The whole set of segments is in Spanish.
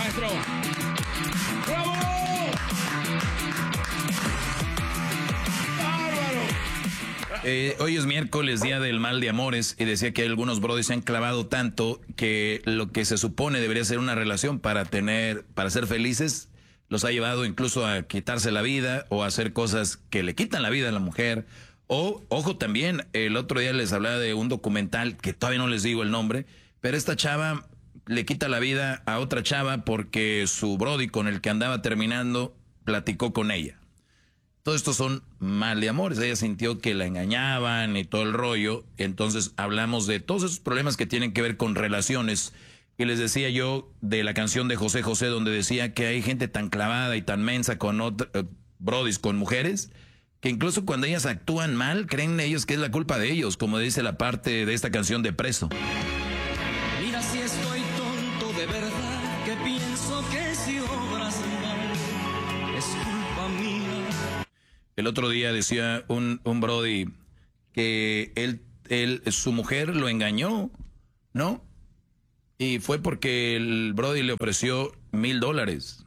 maestro. ¡Bravo! Hoy es miércoles, día del mal de amores, y decía que algunos brodis se han clavado tanto que lo que se supone debería ser una relación para ser felices, los ha llevado incluso a quitarse la vida o a hacer cosas que le quitan la vida a la mujer. O, ojo también, el otro día les hablaba de un documental que todavía no les digo el nombre, pero esta chava le quita la vida a otra chava porque su brody con el que andaba terminando platicó con ella. Todo esto son mal de amores. Ella sintió que la engañaban y todo el rollo. Entonces hablamos de todos esos problemas que tienen que ver con relaciones. Y les decía yo de la canción de José José, donde decía que hay gente tan clavada y tan mensa con brodis, con mujeres, que incluso cuando ellas actúan mal, creen ellos que es la culpa de ellos, como dice la parte de esta canción de Preso. Mira si estoy tonto de verdad, que pienso que si obras mal es culpa mía. El otro día decía un brody que su mujer lo engañó, ¿no? Y fue porque el brody le ofreció $1,000.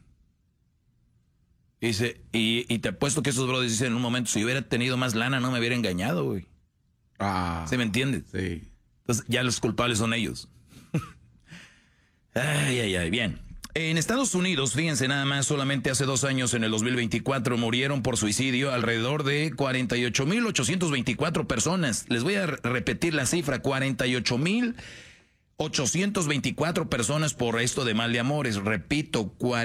Dice, y te apuesto que esos brodis dicen en un momento, si hubiera tenido más lana no me hubiera engañado, güey. ¿Sí me entiendes? Sí. Entonces ya los culpables son ellos. Ay, bien. En Estados Unidos, fíjense nada más, solamente hace 2 años, en el 2024, murieron por suicidio alrededor de 48,824 personas. Les voy a repetir la cifra, 48,824 personas por esto de mal de amores. Repito,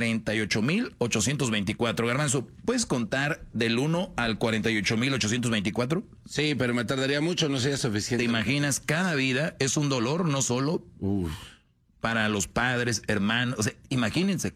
48,824. Garbanzo, ¿puedes contar del 1 al 48,824? Sí, pero me tardaría mucho, no sería suficiente. ¿Te imaginas? Cada vida es un dolor, no solo para los padres, hermanos. O sea, imagínense,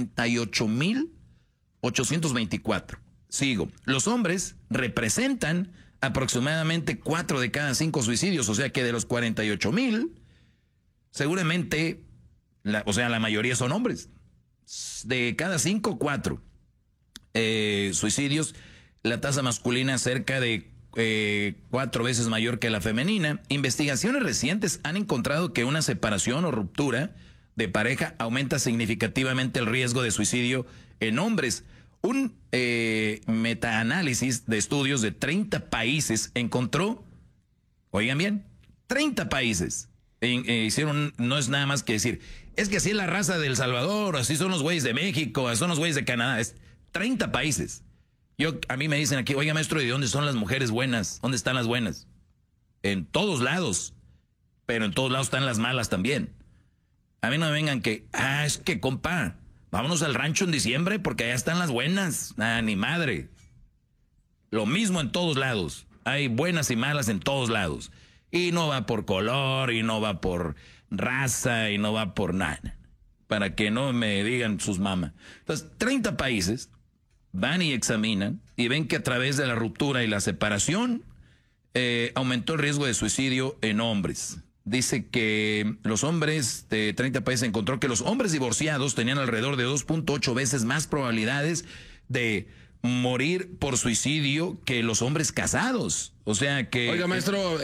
48,824. Sigo. Los hombres representan aproximadamente 4 de cada 5 suicidios. O sea que de los 48,000, seguramente, la mayoría son hombres. De cada 5, 4 suicidios. La tasa masculina es cerca de 4 veces mayor que la femenina. Investigaciones recientes han encontrado que una separación o ruptura de pareja aumenta significativamente el riesgo de suicidio en hombres. Un metaanálisis de estudios de 30 países encontró, oigan bien, 30 países hicieron, no es nada más que decir, es que así es la raza de El Salvador, así son los güeyes de México, así son los güeyes de Canadá, es 30 países. A mí me dicen aquí, oiga maestro, ¿y dónde son las mujeres buenas? ¿Dónde están las buenas? En todos lados, pero en todos lados están las malas también. A mí no me vengan que, es que compa, vámonos al rancho en diciembre porque allá están las buenas. Ni madre. Lo mismo en todos lados. Hay buenas y malas en todos lados. Y no va por color, y no va por raza, y no va por nada. Para que no me digan sus mamás. Entonces, 30 países van y examinan y ven que a través de la ruptura y la separación aumentó el riesgo de suicidio en hombres. Dice que los hombres de 30 países encontró que los hombres divorciados tenían alrededor de 2.8 veces más probabilidades de morir por suicidio que los hombres casados. O sea que... Oiga, maestro,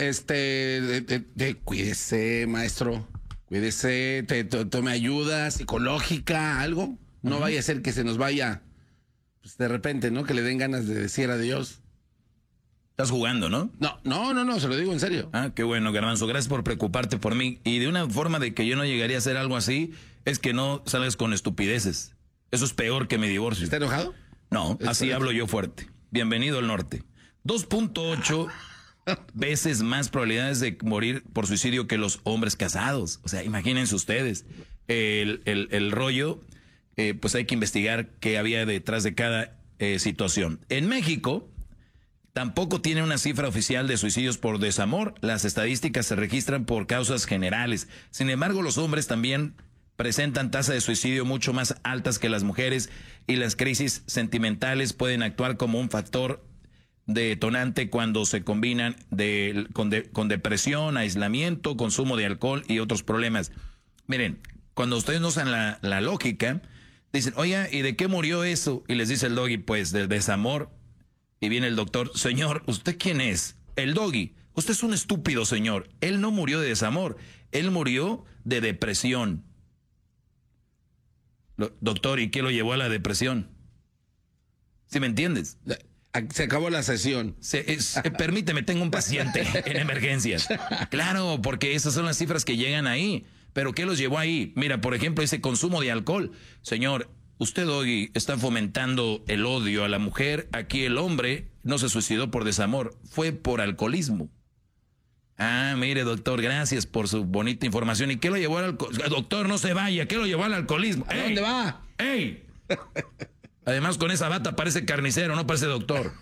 cuídese, maestro. Cuídese, tome ayuda psicológica, algo. No vaya a ser que se nos vaya... Pues de repente, ¿no? Que le den ganas de decir adiós. Estás jugando, ¿no? No, se lo digo en serio. Qué bueno, Garbanzo. Gracias por preocuparte por mí. Y de una forma de que yo no llegaría a hacer algo así, es que no salgas con estupideces. Eso es peor que mi divorcio. ¿Está enojado? No, así hablo yo fuerte. Bienvenido al norte. 2.8 veces más probabilidades de morir por suicidio que los hombres casados. O sea, imagínense ustedes. El rollo... pues hay que investigar qué había detrás de cada situación. En México tampoco tiene una cifra oficial de suicidios por desamor. Las estadísticas se registran por causas generales. Sin embargo, los hombres también presentan tasas de suicidio mucho más altas que las mujeres, y las crisis sentimentales pueden actuar como un factor detonante cuando se combinan con depresión, aislamiento, consumo de alcohol y otros problemas. Miren, cuando ustedes no usan la lógica, dicen, oye, ¿y de qué murió eso? Y les dice el doggy, pues del desamor. Y viene el doctor, señor, ¿usted quién es? El doggy, usted es un estúpido, señor. Él no murió de desamor, él murió de depresión. Doctor, ¿y qué lo llevó a la depresión? ¿Sí me entiendes? Se acabó la sesión. Permíteme, tengo un paciente en emergencias. Claro, porque esas son las cifras que llegan ahí. ¿Pero qué los llevó ahí? Mira, por ejemplo, ese consumo de alcohol. Señor, usted hoy está fomentando el odio a la mujer. Aquí el hombre no se suicidó por desamor, fue por alcoholismo. Ah, mire, doctor, gracias por su bonita información. ¿Y qué lo llevó al alcoholismo? Doctor, no se vaya, ¿qué lo llevó al alcoholismo? ¿A dónde va? ¡Ey! Además, con esa bata parece carnicero, no parece doctor.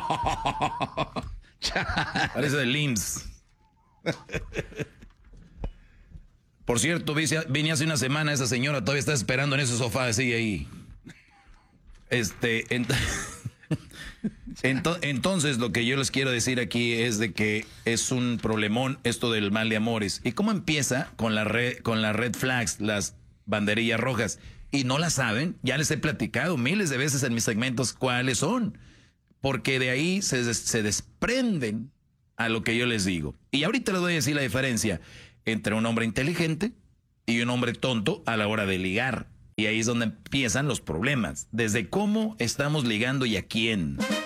Parece del IMSS. Por cierto, vine hace una semana, esa señora todavía está esperando en ese sofá, sigue ahí. Entonces, lo que yo les quiero decir aquí es de que es un problemón esto del mal de amores. ¿Y cómo empieza? Con las red flags, las banderillas rojas. Y no las saben, ya les he platicado miles de veces en mis segmentos cuáles son. Porque de ahí se desprenden a lo que yo les digo. Y ahorita les voy a decir la diferencia entre un hombre inteligente y un hombre tonto a la hora de ligar. Y ahí es donde empiezan los problemas. Desde cómo estamos ligando y a quién.